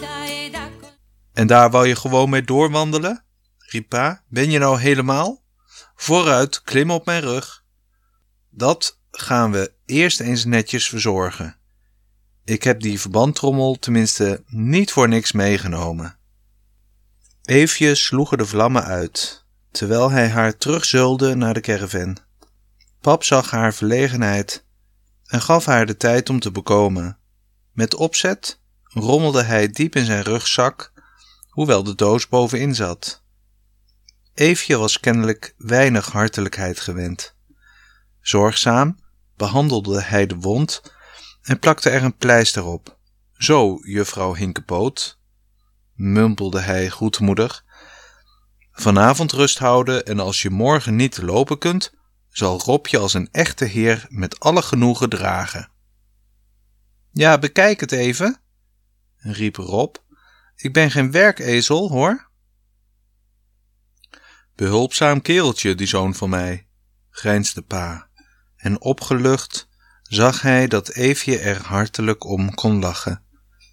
En daar wou je gewoon mee doorwandelen? Riep pa. Ben je nou helemaal? Vooruit, klim op mijn rug. Dat gaan we eerst eens netjes verzorgen. Ik heb die verbandtrommel tenminste niet voor niks meegenomen. Eefje sloeg er de vlammen uit, terwijl hij haar terugzeulde naar de caravan. Pap zag haar verlegenheid en gaf haar de tijd om te bekomen. Met opzet rommelde hij diep in zijn rugzak, hoewel de doos bovenin zat. Eefje was kennelijk weinig hartelijkheid gewend. Zorgzaam behandelde hij de wond en plakte er een pleister op. Zo, juffrouw Hinkepoot, mumpelde hij goedmoedig. Vanavond rust houden en als je morgen niet lopen kunt, zal Rob je als een echte heer met alle genoegen dragen. Ja, bekijk het even, riep Rob. Ik ben geen werkezel, hoor. Behulpzaam kereltje, die zoon van mij, grijnsde pa, en opgelucht zag hij dat Eefje er hartelijk om kon lachen.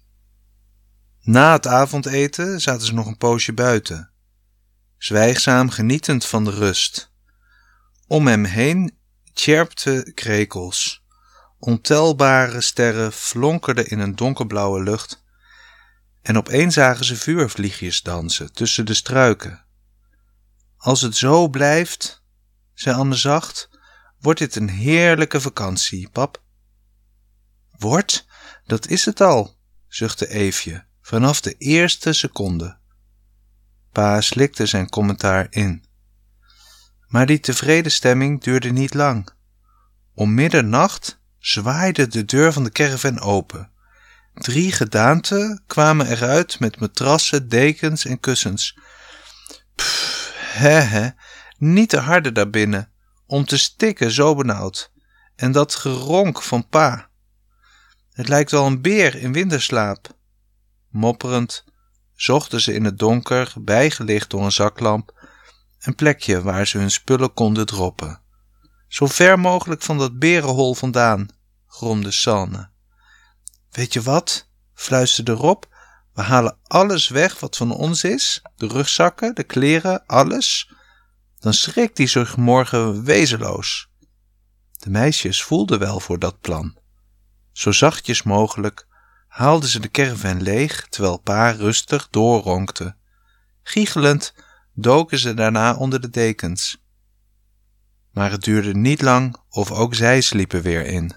Na het avondeten zaten ze nog een poosje buiten, zwijgzaam genietend van de rust. Om hem heen tjerpten krekels, ontelbare sterren flonkerden in een donkerblauwe lucht en opeens zagen ze vuurvliegjes dansen tussen de struiken. Als het zo blijft, zei Anne zacht, wordt dit een heerlijke vakantie, pap. Wordt? Dat is het al, zuchtte Eefje, vanaf de eerste seconde. Pa slikte zijn commentaar in. Maar die tevreden stemming duurde niet lang. Om middernacht zwaaide de deur van de caravan open. 3 gedaanten kwamen eruit met matrassen, dekens en kussens. Pff, niet te harde daarbinnen, om te stikken zo benauwd. En dat geronk van pa. Het lijkt wel een beer in winterslaap. Mopperend zochten ze in het donker, bijgelicht door een zaklamp, een plekje waar ze hun spullen konden droppen. Zo ver mogelijk van dat berenhol vandaan, gromde Sanne. Weet je wat, fluisterde Rob, we halen alles weg wat van ons is, de rugzakken, de kleren, alles. Dan schrikt hij zich morgen wezenloos. De meisjes voelden wel voor dat plan. Zo zachtjes mogelijk haalden ze de caravan leeg, terwijl pa rustig doorronkte. Giechelend doken ze daarna onder de dekens. Maar het duurde niet lang of ook zij sliepen weer in.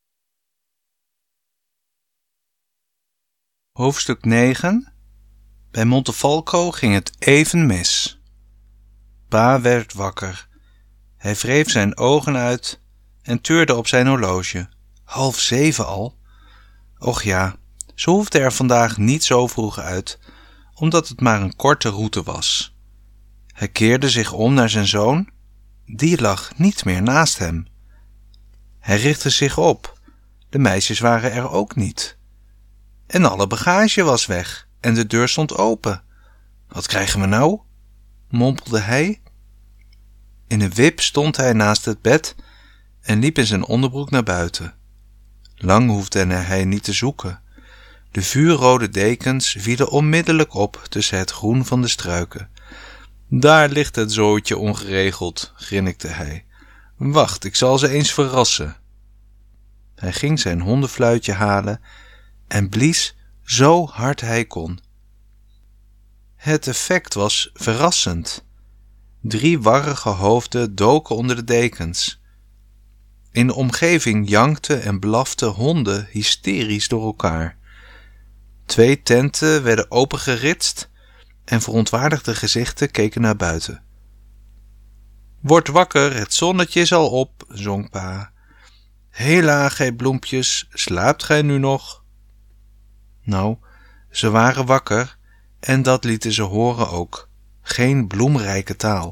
Hoofdstuk 9. Bij Montefalco ging het even mis. Pa werd wakker. Hij wreef zijn ogen uit en tuurde op zijn horloge. 6:30 al? Och ja, ze hoefde er vandaag niet zo vroeg uit, omdat het maar een korte route was. Hij keerde zich om naar zijn zoon. Die lag niet meer naast hem. Hij richtte zich op. De meisjes waren er ook niet. En alle bagage was weg en de deur stond open. Wat krijgen we nou? Mompelde hij. In een wip stond hij naast het bed en liep in zijn onderbroek naar buiten. Lang hoefde hij niet te zoeken. De vuurrode dekens vielen onmiddellijk op tussen het groen van de struiken. Daar ligt het zootje ongeregeld, grinnikte hij. Wacht, ik zal ze eens verrassen. Hij ging zijn hondenfluitje halen en blies zo hard hij kon. Het effect was verrassend. 3 warrige hoofden doken onder de dekens. In de omgeving jankten en blaften honden hysterisch door elkaar. 2 tenten werden opengeritst en verontwaardigde gezichten keken naar buiten. Word wakker, het zonnetje is al op, zong pa. Hela, gij bloempjes, slaapt gij nu nog? Nou, ze waren wakker en dat lieten ze horen ook. Geen bloemrijke taal.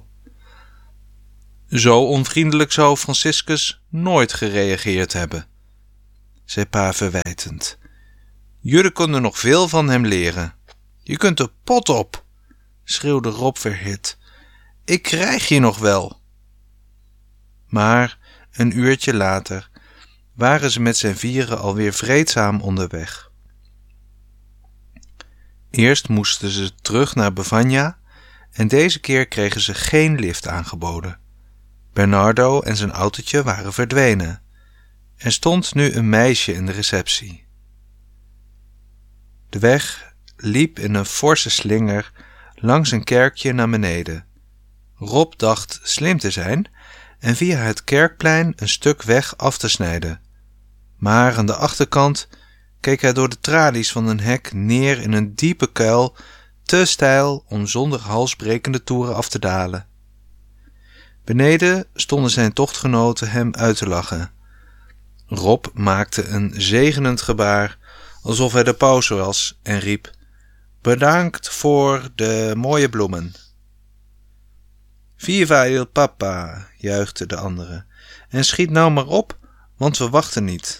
Zo onvriendelijk zou Franciscus nooit gereageerd hebben, zei pa verwijtend. Jullie kunnen nog veel van hem leren. Je kunt er pot op, schreeuwde Rob verhit. Ik krijg je nog wel. Maar een uurtje later waren ze met z'n vieren alweer vreedzaam onderweg. Eerst moesten ze terug naar Bevagna en deze keer kregen ze geen lift aangeboden. Bernardo en zijn autootje waren verdwenen. Er stond nu een meisje in de receptie. De weg liep in een forse slinger langs een kerkje naar beneden. Rob dacht slim te zijn en via het kerkplein een stuk weg af te snijden. Maar aan de achterkant keek hij door de tralies van een hek neer in een diepe kuil, te steil om zonder halsbrekende toeren af te dalen. Beneden stonden zijn tochtgenoten hem uit te lachen. Rob maakte een zegenend gebaar, alsof hij de paus was, en riep: "Bedankt voor de mooie bloemen." "Viva il papa," juichten de anderen, "en schiet nou maar op, want we wachten niet."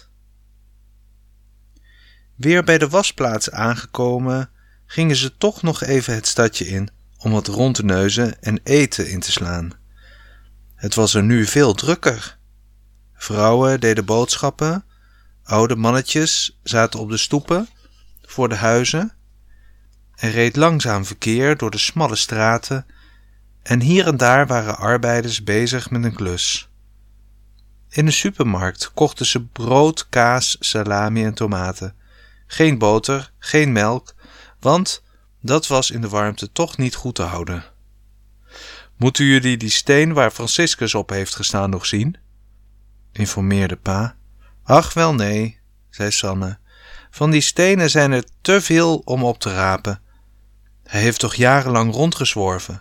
Weer bij de wasplaats aangekomen, gingen ze toch nog even het stadje in om wat rond te neuzen en eten in te slaan. Het was er nu veel drukker. Vrouwen deden boodschappen, oude mannetjes zaten op de stoepen voor de huizen. Er reed langzaam verkeer door de smalle straten en hier en daar waren arbeiders bezig met een klus. In de supermarkt kochten ze brood, kaas, salami en tomaten. Geen boter, geen melk, want dat was in de warmte toch niet goed te houden. "Moeten jullie die steen waar Franciscus op heeft gestaan nog zien?" informeerde pa. "Ach wel nee," zei Sanne. "Van die stenen zijn er te veel om op te rapen. Hij heeft toch jarenlang rondgezworven."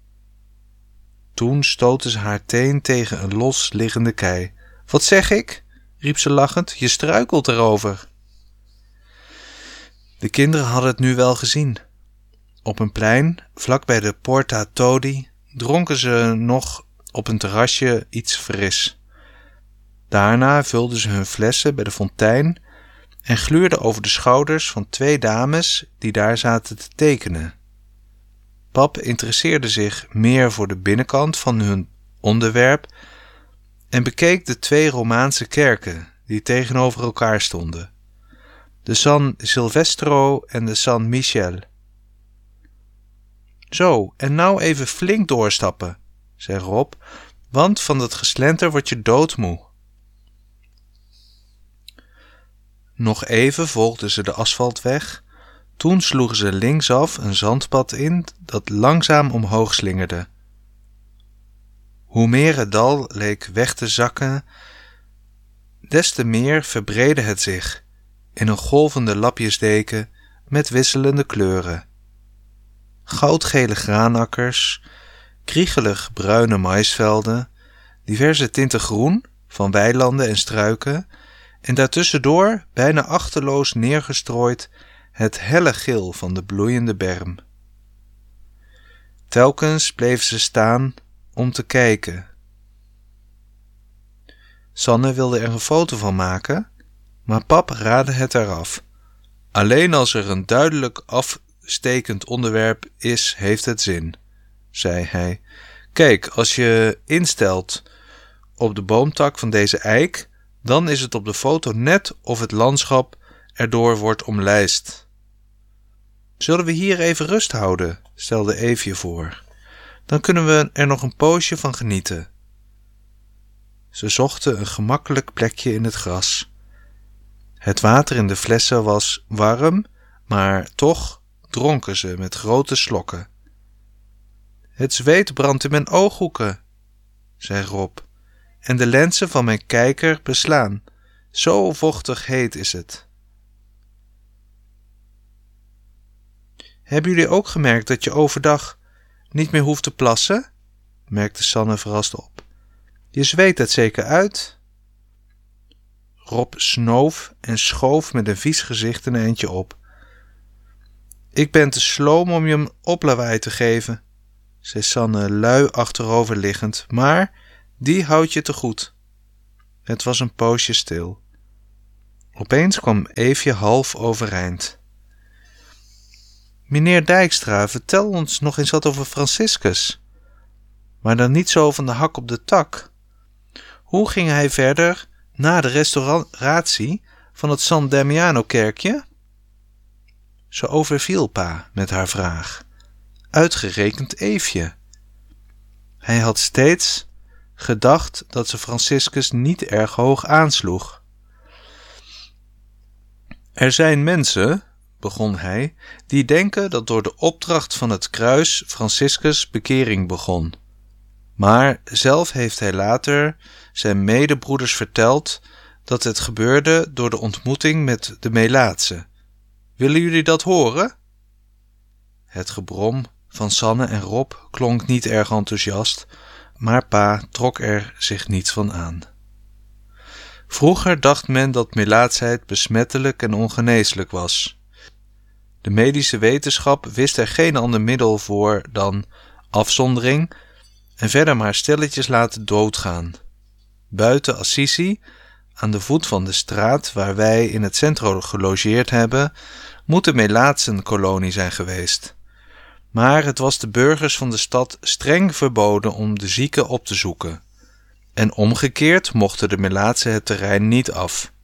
Toen stootte ze haar teen tegen een los liggende kei. "Wat zeg ik?" riep ze lachend. "Je struikelt erover." De kinderen hadden het nu wel gezien. Op een plein, vlak bij de Porta Todi, dronken ze nog op een terrasje iets fris. Daarna vulden ze hun flessen bij de fontein en gluurden over de schouders van 2 dames die daar zaten te tekenen. Pap interesseerde zich meer voor de binnenkant van hun onderwerp en bekeek de 2 Romaanse kerken die tegenover elkaar stonden. De San Silvestro en de San Michel. "Zo, en nou even flink doorstappen," zei Rob, "want van dat geslenter word je doodmoe." Nog even volgden ze de asfaltweg, toen sloegen ze linksaf een zandpad in dat langzaam omhoog slingerde. Hoe meer het dal leek weg te zakken, des te meer verbreedde het zich in een golvende lapjesdeken met wisselende kleuren. Goudgele graanakkers, kriegelig bruine maïsvelden, diverse tinten groen van weilanden en struiken en daartussendoor, bijna achteloos neergestrooid, het helle geel van de bloeiende berm. Telkens bleven ze staan om te kijken. Sanne wilde er een foto van maken, maar pap raadde het eraf. "Alleen als er een duidelijk afstekend onderwerp is, heeft het zin," zei hij. "Kijk, als je instelt op de boomtak van deze eik, dan is het op de foto net of het landschap erdoor wordt omlijst." "Zullen we hier even rust houden?" stelde Eefje voor. "Dan kunnen we er nog een poosje van genieten." Ze zochten een gemakkelijk plekje in het gras. Het water in de flessen was warm, maar toch dronken ze met grote slokken. "Het zweet brandt in mijn ooghoeken," zei Rob, "en de lenzen van mijn kijker beslaan. Zo vochtig heet is het." "Hebben jullie ook gemerkt dat je overdag niet meer hoeft te plassen?" merkte Sanne verrast op. "Je zweet het zeker uit." Rob snoof en schoof met een vies gezicht een eindje op. "Ik ben te sloom om je een oplawaai te geven," zei Sanne lui achterover liggend, "maar die houd je te goed." Het was een poosje stil. Opeens kwam Eefje half overeind. "Meneer Dijkstra, vertel ons nog eens wat over Franciscus. Maar dan niet zo van de hak op de tak. Hoe ging hij verder na de restauratie van het San Damiano-kerkje?" Ze overviel pa met haar vraag. Uitgerekend Eefje. Hij had steeds gedacht dat ze Franciscus niet erg hoog aansloeg. Er zijn mensen, begon hij, die denken dat door de opdracht van het kruis Franciscus bekering begon. Maar zelf heeft hij later zijn medebroeders verteld dat het gebeurde door de ontmoeting met de Melaatse. Willen jullie dat horen? Het gebrom van Sanne en Rob klonk niet erg enthousiast, maar pa trok er zich niets van aan. Vroeger dacht men dat melaatsheid besmettelijk en ongeneeslijk was. De medische wetenschap wist er geen ander middel voor dan afzondering en verder maar stilletjes laten doodgaan. Buiten Assisi, aan de voet van de straat waar wij in het centro gelogeerd hebben, moet de melaatsenkolonie zijn geweest. Maar het was de burgers van de stad streng verboden om de zieken op te zoeken. En omgekeerd mochten de melaatsen het terrein niet af.